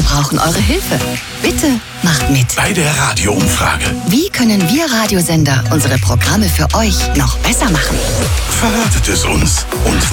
Wir brauchen eure Hilfe. Bitte macht mit. Bei der Radioumfrage. Wie können wir Radiosender unsere Programme für euch noch besser machen? Verratet es uns und